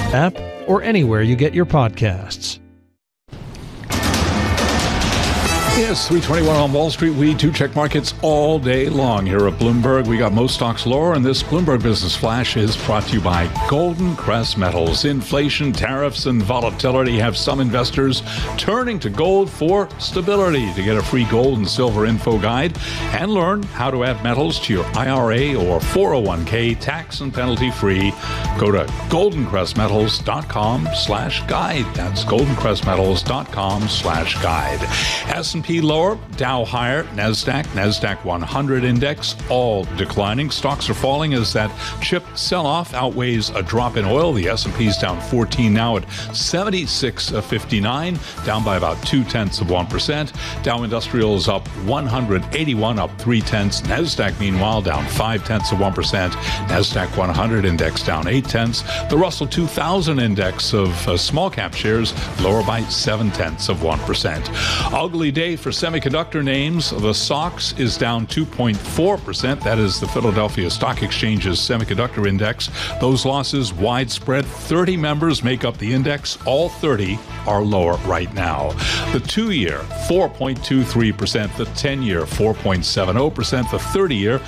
app, or anywhere you get your podcasts. Yes, 3:21 on Wall Street. We do check markets all day long here at Bloomberg. We got most stocks lower, and this Bloomberg Business Flash is brought to you by Golden Crest Metals. Inflation, tariffs, and volatility have some investors turning to gold for stability. To get a free gold and silver info guide and learn how to add metals to your IRA or 401k tax and penalty free, go to goldencrestmetals.com/guide. That's goldencrestmetals.com/guide. S&P lower, Dow higher, NASDAQ 100 index, all declining. Stocks are falling as that chip sell-off outweighs a drop in oil. The S&P's down 14 now at 76.59, down by about 0.2%. Dow Industrial is up 181, up 0.3. NASDAQ, meanwhile, down 0.5%. NASDAQ 100 index down 0.8. The Russell 2000 index of small cap shares lower by 0.7%. Ugly day for semiconductor names. The SOX is down 2.4%. That is the Philadelphia Stock Exchange's semiconductor index. Those losses widespread. 30 members make up the index. All 30 are lower right now. The 2-year, 4.23%. The 10-year, 4.70%. The 30-year,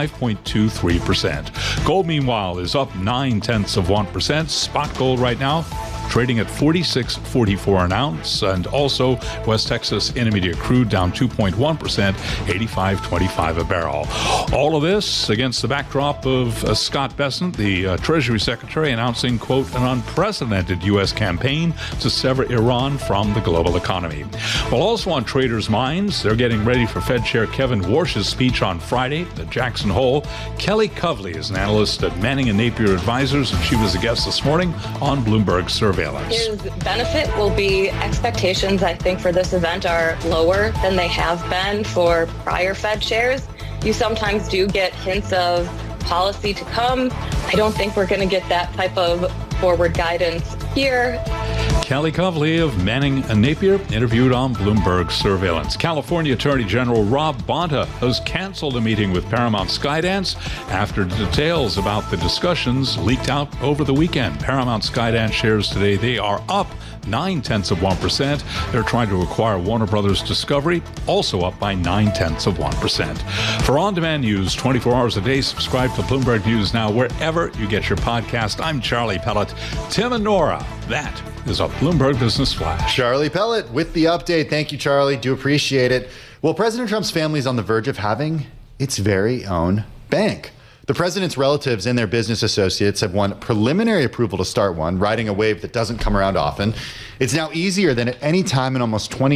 5.23%. Gold, meanwhile, is up 0.9%. Spot gold right now trading at $46.44 an ounce, and also West Texas Intermediate crude down 2.1%, $85.25 a barrel. All of this against the backdrop of Scott Bessent, the Treasury Secretary, announcing, quote, an unprecedented U.S. campaign to sever Iran from the global economy. Well, also on traders' minds, they're getting ready for Fed Chair Kevin Warsh's speech on Friday at Jackson Hole. Kelly Kovley is an analyst at Manning & Napier Advisors, and she was a guest this morning on Bloomberg Surveillance. His benefit will be expectations, I think, for this event are lower than they have been for prior Fed chairs. You sometimes do get hints of policy to come. I don't think we're going to get that type of forward guidance here. Kelly Kovley of Manning & Napier interviewed on Bloomberg Surveillance. California Attorney General Rob Bonta has canceled a meeting with Paramount Skydance after details about the discussions leaked out over the weekend. Paramount Skydance shares today, they are up 0.9%. They're trying to acquire Warner Brothers Discovery, also up by 0.9%. For on-demand news 24 hours a day, subscribe to Bloomberg News Now wherever you get your podcast. I'm Charlie Pellet. Tim and Nora, that is a Bloomberg Business Flash. Charlie Pellet with the update. Thank you, Charlie. Do appreciate it. Well, President Trump's family is on the verge of having its very own bank. The president's relatives and their business associates have won preliminary approval to start one, riding a wave that doesn't come around often. It's now easier than at any time in almost 20